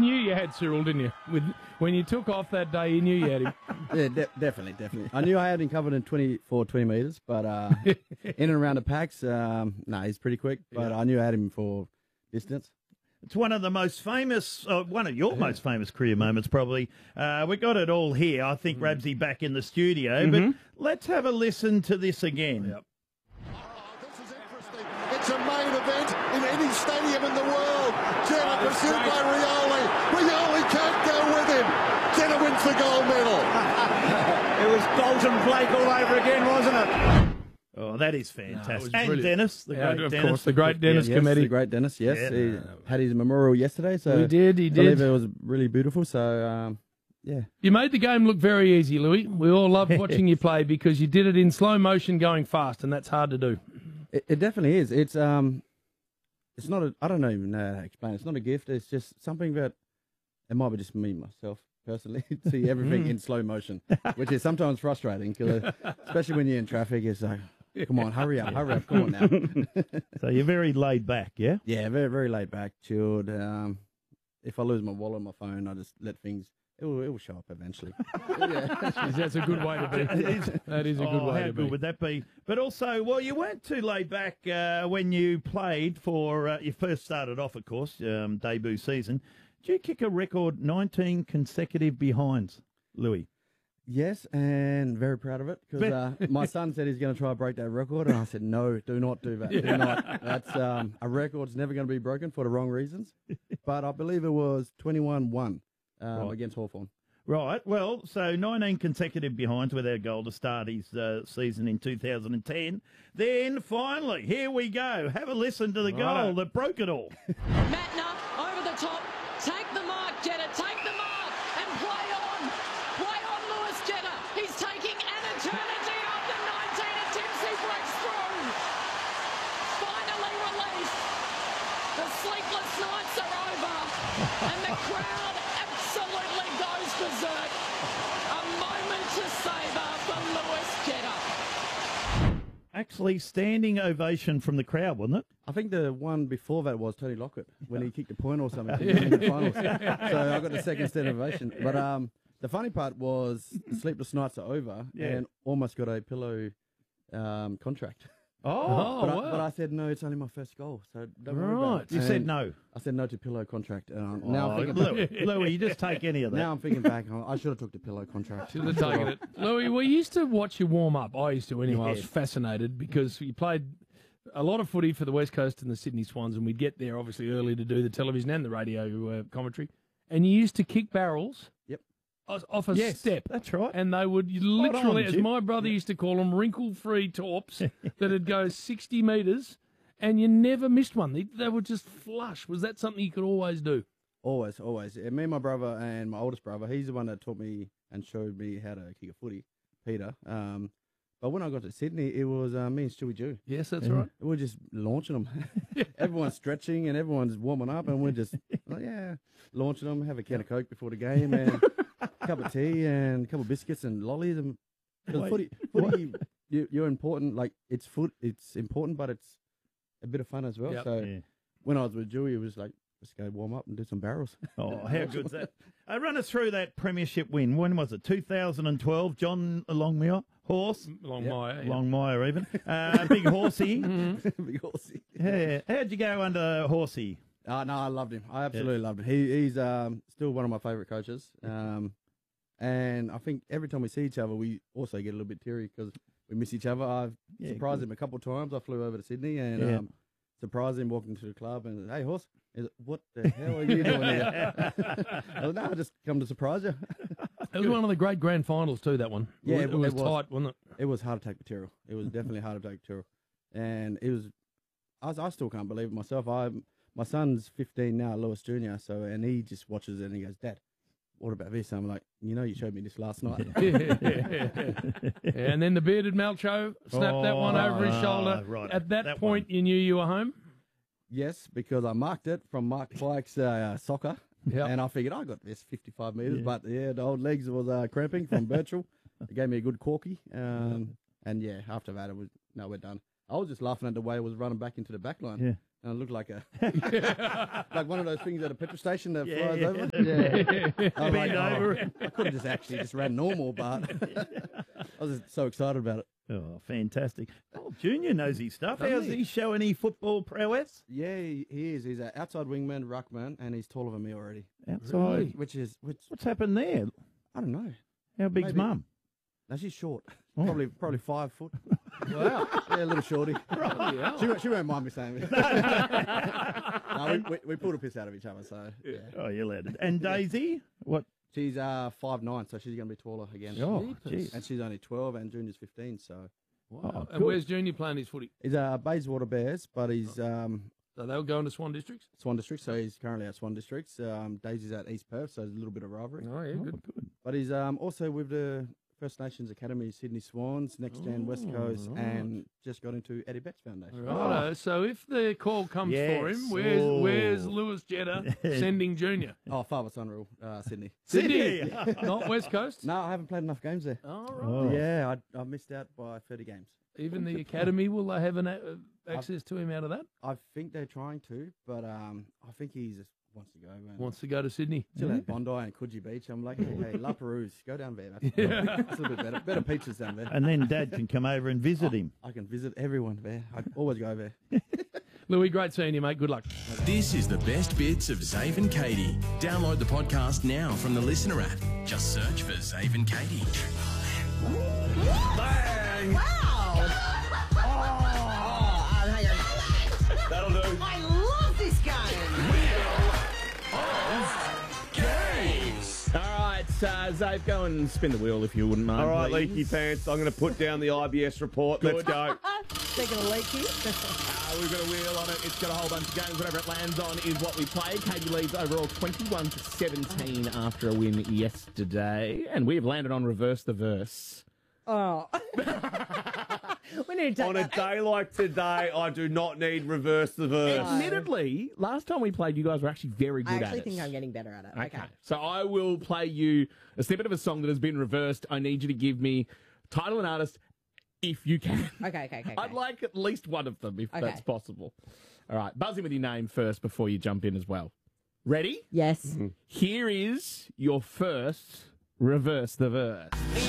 knew you had Cyril, didn't you? When you took off that day, you knew you had him. Yeah, definitely. I knew I had him covered in 20 metres, but in and around the packs, he's pretty quick. But I knew I had him for distance. It's one of the most famous, one of your most famous career moments, probably. We got it all here. I think Rabsy back in the studio, but let's have a listen to this again. Yep. This is interesting. It's a main event in any stadium in the world. Jenner pursued by Rioli. Rioli can't go with him. Jenner wins the gold medal. It was Bolton Blake all over again, wasn't it? Oh, that is fantastic. And brilliant. Dennis, the great of Dennis. course, the great Dennis Yes, committee. the great Dennis, yes. Yeah. He had his memorial yesterday, so He did. I believe it was really beautiful, so yeah. You made the game look very easy, Louis. We all loved watching you play because you did it in slow motion going fast, and that's hard to do. It definitely is. It's not I don't even know how to explain it. It's not a gift, it's just something that, it might be just me, myself, personally, see everything in slow motion, which is sometimes frustrating, cause, especially when you're in traffic, it's like, come on, hurry up, come on now. So you're very laid back, yeah? Yeah, very, very laid back, chilled. If I lose my wallet or my phone, I just let things, it will show up eventually. That's a good way to be. That is a good way how to good be. would that be? But also, well, you weren't too laid back when you played for, you first started off, of course, debut season. Did you kick a record 19 consecutive behinds, Louis? Yes, and very proud of it, because my son said he's going to try to break that record, and I said, no, do not do that. Do not. That's a record's never going to be broken for the wrong reasons. But I believe it was 21-1 against Hawthorn. Right, well, so 19 consecutive behinds with our goal to start his season in 2010. Then, finally, here we go. Have a listen to the goal that broke it all. Matner over the top. Take the mark, Jenner. Take the mark and play on. Play on, Lewis Jenner. He's taking an eternity after 19 attempts. He breaks through. Finally released. The sleepless nights are over. And the crowd absolutely goes berserk. A moment to savour for Lewis Jenner. Actually, standing ovation from the crowd, wasn't it? I think the one before that was Tony Lockett, when he kicked a point or something in the finals. So I got the second stand ovation. But the funny part was the sleepless nights are over and almost got a pillow contract. But I said, no, it's only my first goal, so don't worry about it. You said no. I said no to pillow contract. Now I'm thinking Louis, you just take any of that. Now I'm thinking back, I should have took the pillow contract. Should have taken it. Louis, we used to watch you warm up. I used to anyway. I was fascinated because you played a lot of footy for the West Coast and the Sydney Swans, and we'd get there obviously early to do the television and the radio commentary. And you used to kick barrels. Off a step. That's right. And they would literally, as Jim. my brother used to call them, wrinkle-free torps that'd go 60 metres, and you never missed one. They would just flush. Was that something you could always do? Always. Me and my brother and my oldest brother, he's the one that taught me and showed me how to kick a footy, Peter. But when I got to Sydney, it was me and Stewie Jew. Yes, that's right. We were just launching them. Everyone's stretching and everyone's warming up, and we're just launching them. Have a can of Coke before the game and a cup of tea and a couple of biscuits and lollies. And footy, you're important. Like it's important, but it's a bit of fun as well. Yep. So when I was with Dewey, it was like, let's go warm up and do some barrels. Oh, how good's that? Run us through that premiership win. When was it? 2012. John Longmire, horse. Longmire even. Big Horsey. Big Horsey. Yeah. How'd you go under Horsey? No, I loved him. I absolutely loved him. He's still one of my favourite coaches. And I think every time we see each other, we also get a little bit teary because we miss each other. I've surprised him a couple of times. I flew over to Sydney and surprised him walking to the club and, hey, horse, what the hell are you doing here? I was, no, I just come to surprise you. It was one of the great grand finals too, that one. Yeah, it was tight, wasn't it? It was hard attack material. It was definitely hard attack material. And it was, I still can't believe it myself. My son's 15 now, Lewis Jr., and he just watches it and he goes, Dad, what about this? I'm like, you showed me this last night. And then the bearded Malcho snapped that one over his shoulder. Right. At that point, you knew you were home? Yes, because I marked it from Mark Pike's soccer. Yep. And I figured I got this 55 metres, but the old legs was cramping from Birchall. It gave me a good corky. And after that, we're done. I was just laughing at the way it was running back into the back line. Yeah. And it looked like like one of those things at a petrol station that flies over. I was like, over. I could have just ran normal, but I was just so excited about it. Oh, fantastic. Oh, Junior knows his stuff. How's he show any football prowess? Yeah, he is. He's an outside wingman, ruckman, and he's taller than me already. Outside. Which What's happened there? I don't know. How big's Maybe. Mum? No, she's short. Oh. Probably 5 foot. Wow. Yeah, a little shorty. Right. She won't mind me saying it. No, we pulled a piss out of each other, so yeah. Oh, you're allowed to. And Daisy? What? She's 5'9", so she's going to be taller again. Oh, jeez. And she's only 12, and Junior's 15, so. Wow. Oh, And cool. where's Junior playing his footy? He's Bayswater Bears, but he's So they'll go into Swan Districts? Swan District, so he's currently at Swan Districts. Daisy's at East Perth, so there's a little bit of rivalry. Oh, yeah, good. But he's also with the First Nations Academy, Sydney Swans, Next Gen West Coast, and just got into Eddie Betts Foundation. Righto. So if the call comes for him, Yes. where's Lewis Jetta sending Junior? Oh, father-son rule, Sydney. Sydney, not West Coast? No, I haven't played enough games there. Oh, right. Oh. Yeah, I missed out by 30 games. Even the academy, will they have access to him out of that? I think they're trying to, but I think he just wants to go. Man. Wants to go to Sydney. Still at Bondi and Coogee Beach. I'm like, hey, La Perouse, go down there. That's a little bit better. Better peaches down there. And then Dad can come over and visit him. I can visit everyone there. I always go there. Louis, great seeing you, mate. Good luck. This is the best bits of Zave and Katie. Download the podcast now from the Listener app. Just search for Zave and Katie. Bang! Wow! Hang on. That'll do. I love this game. Games. All right, Zave, go and spin the wheel if you wouldn't mind. All right, please. Leaky Pants, I'm going to put down the IBS report. Let's go. Speaking of leaky. We've got a wheel on it. It's got a whole bunch of games. Whatever it lands on is what we play. Katie leads overall 21-17 after a win yesterday. And we have landed on Reverse the Verse. Oh. We need to take On a that. day like today, I do not need reverse the verse. Admittedly, last time we played, you guys were actually very good I at it. actually think I'm getting better at it. Okay. So I will play you a snippet of a song that has been reversed. I need you to give me title and artist if you can. Okay. I'd like at least one of them if Okay. that's possible. All right, buzz in with your name first before you jump in as well. Ready? Yes. Here is your first Reverse the Verse.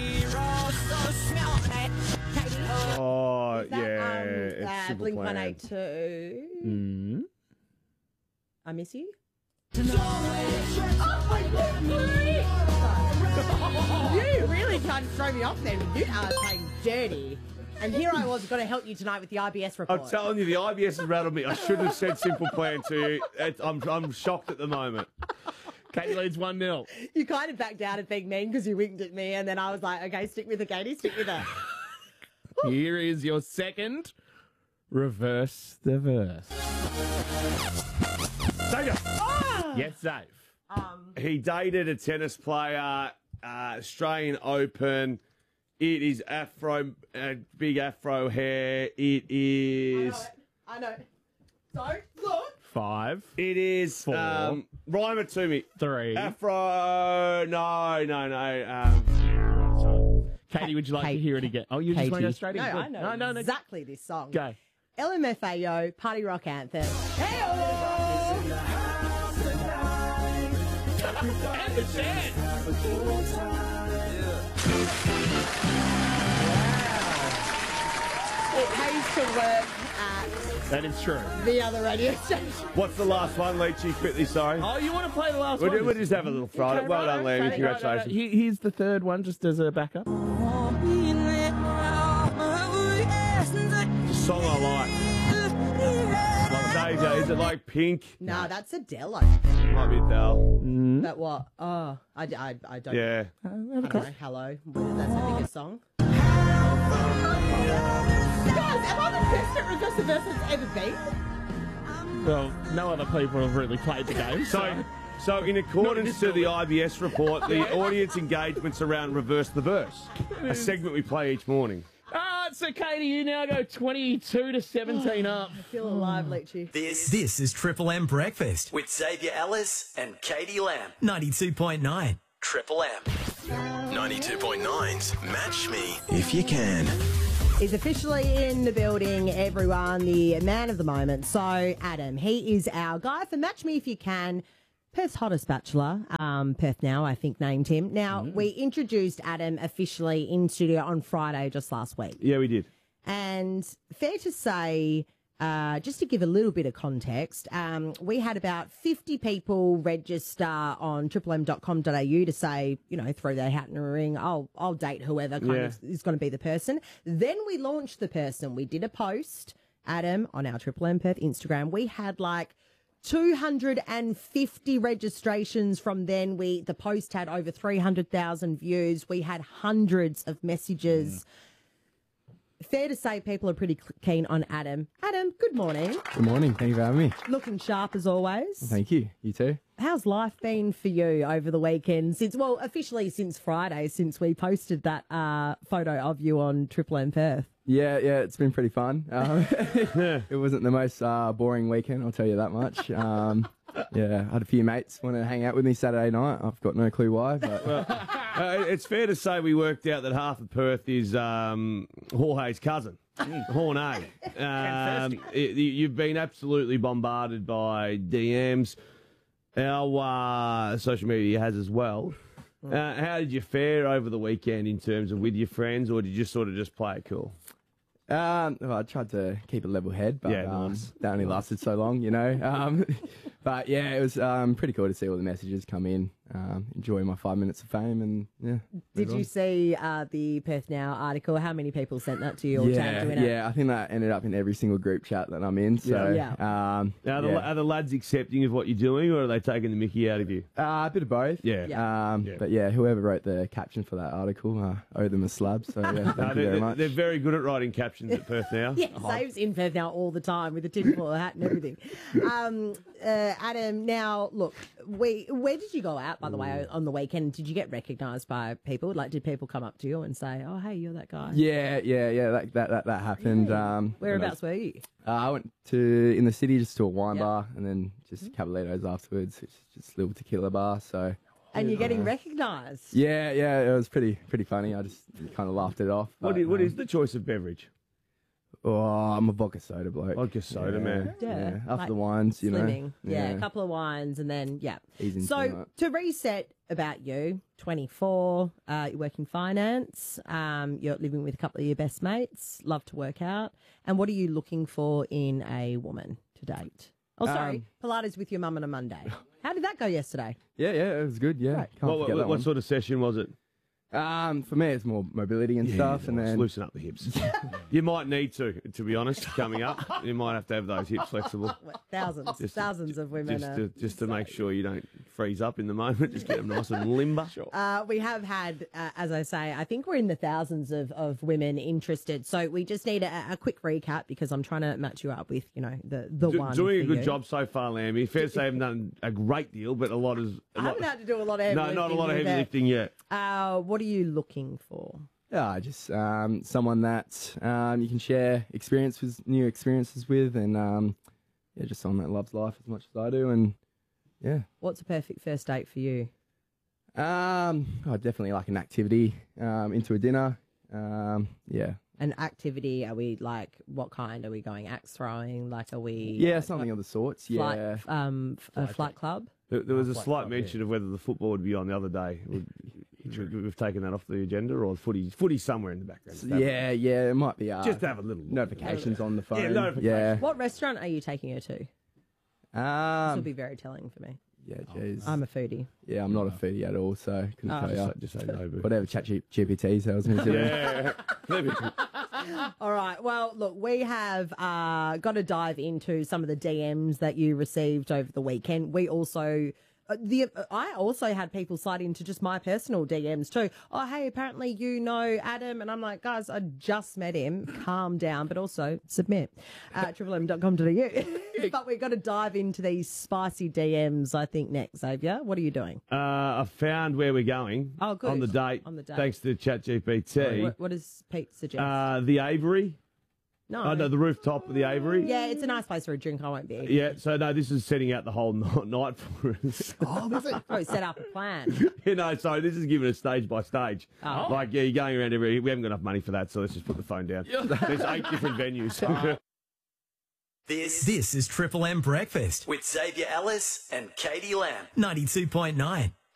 Oh, Is that, yeah. It's Simple Plan. Blink-182. I miss you. You really tried to throw me off there. You are playing dirty. And here I was going to help you tonight with the IBS report. I'm telling you, the IBS has rattled me. I should have said Simple Plan to you. I'm shocked at the moment. Katie leads 1-0. You kind of backed out of being mean because you winked at me, and then I was like, okay, stick with it, Katie, stick with it. Here is your second Reverse the Verse. Take it. Yes, Dave. He dated a tennis player, Australian Open. It is afro, big afro hair. It is. I know. So, look. 5. It is. 4. Rhyme it to me. 3. Afro. No. Katie, would you like to hear it again? Oh, you just want to go straight in? No, Good. I know No. exactly this song. Go. LMFAO, Party Rock Anthem. And the chant. It pays to work at That is true. the other radio station. What's the last one, Leachy? Quickly, sorry. Oh, you want to play the last We'll one? just have a little Friday. Okay, Well done, righto. Lammy. Right, Congratulations. Here's the third one, just as a backup. Song I like. Like Dave, is it like Pink? Nah, that's Adele. Might be Adele. But what? Oh, I don't Yeah. I don't know. Hello. Whether that's her biggest song. Guys, am I the best at Reverse the Verse that's ever been? Well, no other people have really played the game. So in accordance to the IBS report, the audience engagement's around Reverse the Verse, a segment we play each morning. So Katie, you now go 22-17 up. I feel alive, Leachy. This is Triple M Breakfast with Xavier Ellis and Katie Lamb. 92.9 Triple M. 92.9's Match Me If You Can. is officially in the building, everyone, the man of the moment. So, Adam, he is our guy for Match Me If You Can, Perth's hottest bachelor. Perth Now, I think, named him. Now, we introduced Adam officially in studio on Friday just last week. Yeah, we did. And fair to say, just to give a little bit of context, we had about 50 people register on triplem.com.au to say, you know, throw their hat in a ring. I'll date whoever kind of is going to be the person. Then we launched the person. We did a post, Adam, on our Triple M Perth Instagram. We had like 250 registrations from then. The post had over 300,000 views. We had hundreds of messages. Fair to say people are pretty keen on Adam. Adam, good morning. Good morning. Thank you for having me. Looking sharp as always. Thank you. You too. How's life been for you over the weekend? Officially since Friday, since we posted that photo of you on Triple M Perth. Yeah, it's been pretty fun. It wasn't the most boring weekend, I'll tell you that much. I had a few mates want to hang out with me Saturday night. I've got no clue why, but it's fair to say we worked out that half of Perth is Jorge's cousin, Horne. You've been absolutely bombarded by DMs. Our social media has as well. How did you fare over the weekend in terms of with your friends, or did you sort of just play it cool? I tried to keep a level head, but nice. that only lasted so long, you know. But yeah, it was pretty cool to see all the messages come in. Enjoy my 5 minutes of fame, and yeah. Did you see the Perth Now article? How many people sent that to you or tagged you in it? Yeah, I think that ended up in every single group chat that I'm in. So, Are the lads accepting of what you're doing, or are they taking the mickey out of you? A bit of both. But yeah, whoever wrote the caption for that article, owe them a slab. So yeah, thank you very much. They're very good at writing captions at Perth Now. Saves in Perth Now all the time with a tinfoil hat and everything. Adam, now look, where did you go out, by the way, on the weekend? Did you get recognised by people? Like, did people come up to you and say, "Oh, hey, you're that guy"? Yeah, that happened. Whereabouts were you? I went in the city just to a wine bar, and then just Caballito's afterwards, which is just a little tequila bar. So. And you're getting recognised. Yeah, it was pretty funny. I just kind of laughed it off. But, what is the choice of beverage? Oh, I'm a vodka soda bloke. Vodka soda, man. Yeah. After the wines, you slimming. know. Yeah, a couple of wines and then, Easing So, to reset about you, 24, you're working finance, you're living with a couple of your best mates, love to work out. And what are you looking for in a woman to date? Oh, sorry, Pilates with your mum on a Monday. How did that go yesterday? Yeah, it was good, yeah. Right. What sort of session was it? For me, it's more mobility and stuff, and then loosen up the hips. You might need to be honest. Coming up, you might have to have those hips flexible. Thousands of women. Just to make sure you don't freeze up in the moment. Just get them nice and limber. We have had, as I say, I think we're in the thousands of women interested. So we just need a quick recap because I'm trying to match you up with, you know, the one. Doing a good job so far, Lammy. Fair to say I haven't done a great deal, but I haven't had to do a lot of heavy lifting. No, not a lot of heavy lifting yet. What are you looking for? Yeah, just someone that you can share new experiences with, and just someone that loves life as much as I do, and yeah. What's a perfect first date for you? I definitely like an activity, into a dinner, yeah. An activity, are we like, what kind? Are we going axe throwing? Like, are we... Yeah, something of the sorts, yeah. A flight club? There was a slight mention of whether the football would be on the other day. We've taken that off the agenda, or footy somewhere in the background. Yeah, it might be. Just have a little notifications on the phone. Yeah, notifications. What restaurant are you taking her to? This will be very telling for me. Yeah, jeez. I'm a foodie. Yeah, I'm not a foodie at all, so couldn't tell you. Just say no. Whatever ChatGPT tells me to do. Yeah. All right. Well, look, we have got to dive into some of the DMs that you received over the weekend. We also... I also had people slide into just my personal DMs too. Oh, hey, apparently you know Adam. And I'm like, guys, I just met him. Calm down, but also submit. triplem.com.au. But we've got to dive into these spicy DMs, I think, next. Xavier, what are you doing? I found where we're going. Oh, good. On the date. Thanks to ChatGPT. What does Pete suggest? The Aviary. No. Oh, no, the rooftop of the Aviary. Yeah, it's a nice place for a drink. I won't be. Yeah, so no, this is setting out the whole night for us. Oh, was it? Oh, set up a plan. Sorry, this is giving us stage by stage. Oh. Like, yeah, you're going around we haven't got enough money for that, so let's just put the phone down. There's 8 different venues. This is Triple M Breakfast with Xavier Ellis and Katie Lamb. 92.9.